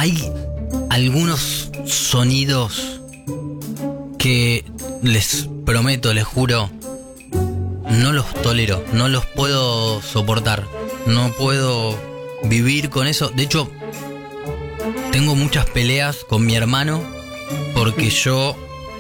hay algunos sonidos que les prometo, les juro, no los tolero, no los puedo soportar, no puedo vivir con eso. De hecho, tengo muchas peleas con mi hermano porque yo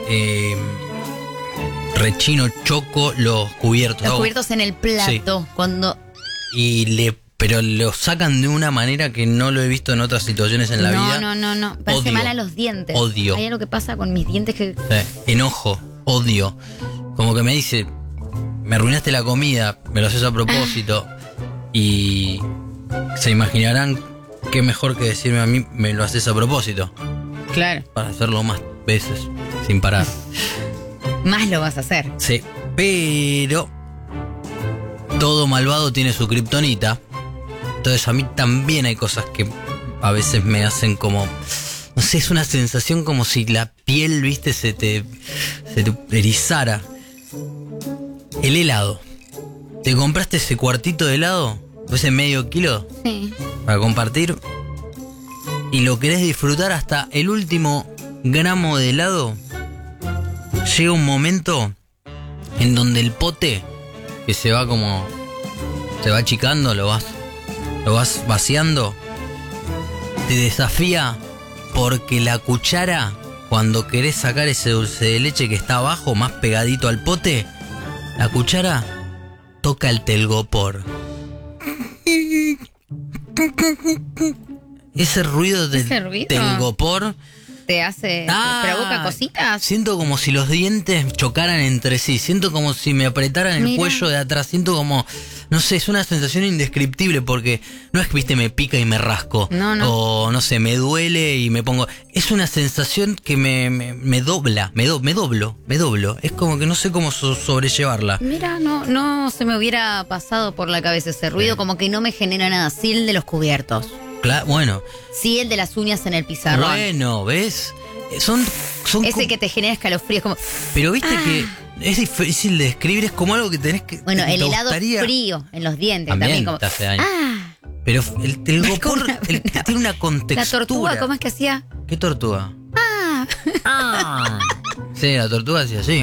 rechino, choco los cubiertos. Los cubiertos en el plato, sí. Cuando... Pero lo sacan de una manera que no lo he visto en otras situaciones en la vida. No. Parece mal a los dientes. Odio. Hay algo que pasa con mis dientes que... Enojo, odio. Como que me dice, me arruinaste la comida, me lo haces a propósito. Y se imaginarán qué mejor que decirme a mí, me lo haces a propósito. Claro. Para hacerlo más veces, sin parar. Más lo vas a hacer. Sí, pero todo malvado tiene su kriptonita. Entonces a mí también hay cosas que a veces me hacen como... No sé, es una sensación como si la piel, viste, se te erizara. El helado. ¿Te compraste ese cuartito de helado? ¿Ese medio kilo? Sí. Para compartir. Y lo querés disfrutar hasta el último gramo de helado. Llega un momento en donde el pote, que se va achicando, lo vas vaciando, te desafía porque la cuchara, cuando querés sacar ese dulce de leche que está abajo, más pegadito al pote, la cuchara toca el telgopor. Ese ruido del telgopor te hace, te provoca cositas. Siento como si los dientes chocaran entre sí. Siento como si me apretaran el cuello de atrás. Siento como, no sé, es una sensación indescriptible porque no es que, viste, me pica y me rasco. No. O, no sé, me duele y me pongo... Es una sensación que me dobla, me doblo. Es como que no sé cómo sobrellevarla. Mira, no se me hubiera pasado por la cabeza ese ruido, como que no me genera nada. Sí, el de los cubiertos. Claro, bueno. Sí, el de las uñas en el pizarrón. Bueno, ¿ves? Son ese que te genera escalofríos, como... Pero viste que es difícil de describir, es como algo que tenés que... Bueno, el helado frío en los dientes también como... te hace daño. Pero el telgopor tiene una contextura. La tortuga, ¿cómo es que hacía? ¿Qué tortuga? Sí, la tortuga hacía así.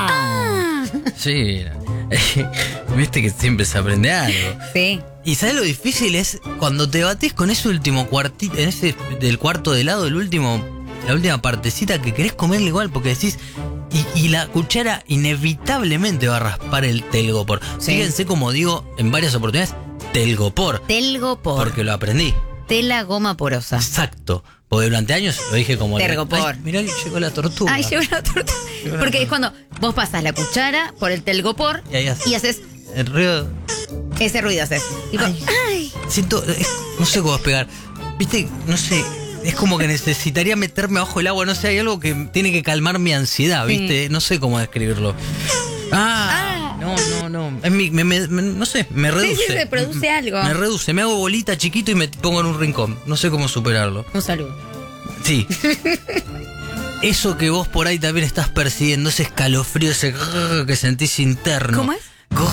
Sí. Viste que siempre se aprende algo. Sí. Y ¿sabes lo difícil es cuando te batés con ese último cuartito, en ese del cuarto de helado, la última partecita que querés comerle igual porque decís, y la cuchara inevitablemente va a raspar el telgopor. Sí. Fíjense como digo en varias oportunidades, telgopor. Porque lo aprendí. Tela goma porosa. Exacto. Porque durante años lo dije como... Telgopor. Mirá que llegó la tortuga. Llegó la tortuga. Porque es cuando vos pasás la cuchara por el telgopor y haces... El ruido... Ese ruido haces. Tipo, ay. Siento... no sé cómo explicar. Viste, no sé... Es como que necesitaría meterme abajo el agua. No sé, hay algo que tiene que calmar mi ansiedad, ¿viste? Sí. No sé cómo describirlo. No. No sé, me reduce. Sí, se produce algo. Me reduce, me hago bolita chiquito y me pongo en un rincón. No sé cómo superarlo. Un saludo. Sí. Eso que vos por ahí también estás percibiendo, ese escalofrío, ese que sentís interno. ¿Cómo es?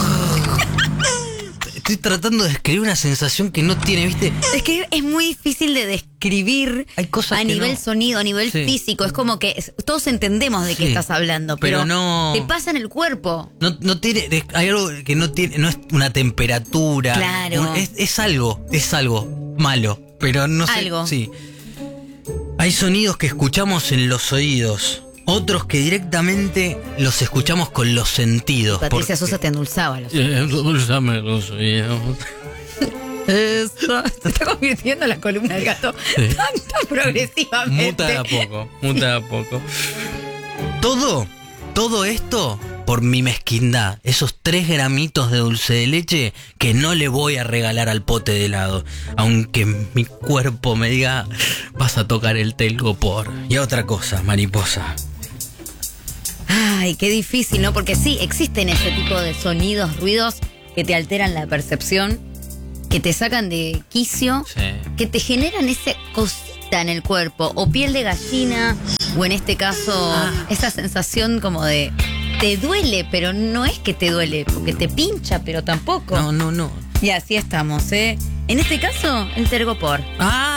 Estoy tratando de describir una sensación que no tiene, ¿viste? Es que es muy difícil de describir. Hay cosas a nivel sonido, a nivel físico. Es como que todos entendemos de qué estás hablando, pero no te pasa en el cuerpo. No tiene, hay algo que no tiene, no es una temperatura. Claro. Es algo malo, pero no sé. Algo. Sí. Hay sonidos que escuchamos en los oídos. Otros que directamente los escuchamos con los sentidos. Patricia Sosa te endulzaba los oídos. Endulzame los oídos. Eso. Se está convirtiendo en la columna del gato tan progresivamente. Muta de a poco. Todo esto por mi mezquindad. Esos 3 gramitos de dulce de leche que no le voy a regalar al pote de helado. Aunque mi cuerpo me diga, vas a tocar el telgopor. Y otra cosa, mariposa. Ay, qué difícil, ¿no? Porque sí, existen ese tipo de sonidos, ruidos que te alteran la percepción, que te sacan de quicio, que te generan esa cosita en el cuerpo, o piel de gallina, o en este caso, esa sensación como de... Te duele, pero no es que te duele, porque te pincha, pero tampoco. No. Y así estamos, ¿eh? En este caso, el telgopor.